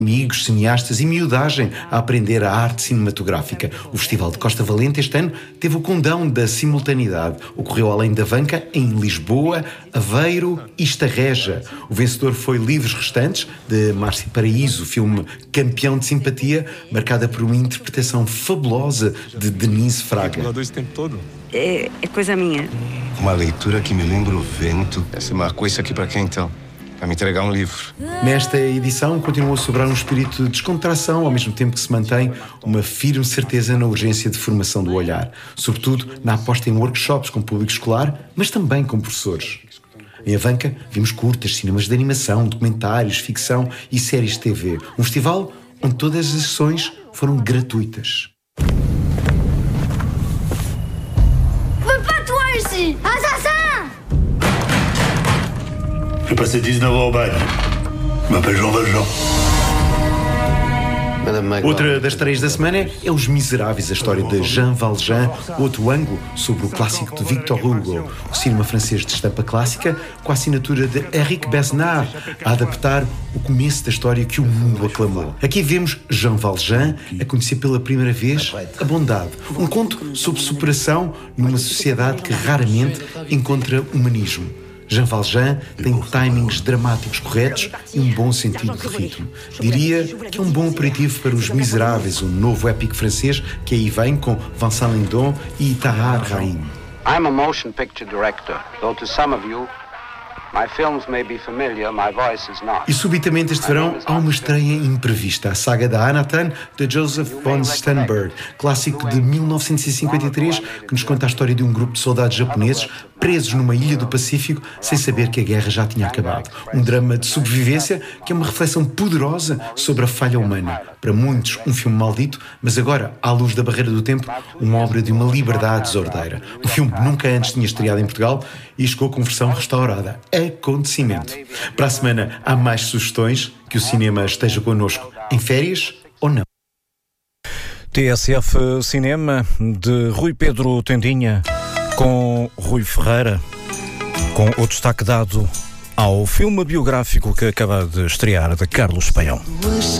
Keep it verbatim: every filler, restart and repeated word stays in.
amigos, cineastas e miudagem a aprender a arte cinematográfica. O Festival de Costa Valente este ano teve o condão da simultaneidade. Ocorreu além da Vanca, em Lisboa, Aveiro e Estarreja. O vencedor foi Livros Restantes, de Márcio Paraíso, filme campeão de simpatia, marcada por uma interpretação fabulosa de Denise Fraga. Esse tempo todo? É, é coisa minha. Uma leitura que me lembra o vento. Você marcou isso aqui para quem, então? Para me entregar um livro. Nesta edição continua a sobrar um espírito de descontração, ao mesmo tempo que se mantém uma firme certeza na urgência de formação do olhar, sobretudo na aposta em workshops com público escolar, mas também com professores. Em Avanca vimos curtas, cinemas de animação, documentários, ficção e séries de T V. Um festival onde todas as sessões foram gratuitas. Assassin! J'ai passé dix-neuf ans au bagne. Je m'appelle Jean Valjean. Outra das estreias da semana é Os Miseráveis, a história de Jean Valjean, outro ângulo sobre o clássico de Victor Hugo, o cinema francês de estampa clássica, com a assinatura de Éric Besnard, a adaptar o começo da história que o mundo aclamou. Aqui vemos Jean Valjean a conhecer pela primeira vez a bondade, um conto sobre superação numa sociedade que raramente encontra humanismo. Jean Valjean tem timings dramáticos corretos e um bom sentido de ritmo. Diria que é um bom aperitivo para Os Miseráveis, um novo épico francês que aí vem com Vincent Lindon e Tahar Rahim. I'm a motion picture director, though to some of you, my films may be familiar, my voice is not. E subitamente este verão há uma estreia imprevista, a saga da Anatan, de Joseph von Sternberg, clássico de mil novecentos e cinquenta e três, que nos conta a história de um grupo de soldados japoneses presos numa ilha do Pacífico sem saber que a guerra já tinha acabado. Um drama de sobrevivência que é uma reflexão poderosa sobre a falha humana. Para muitos, um filme maldito, mas agora, à luz da barreira do tempo, uma obra de uma liberdade desordeira. O filme nunca antes tinha estreado em Portugal e chegou com versão restaurada. Acontecimento. Para a semana há mais sugestões. Que o cinema esteja connosco em férias ou não. T S F Cinema, de Rui Pedro Tendinha, com Rui Ferreira, com o destaque dado ao filme biográfico que acaba de estrear, de Carlos Paião.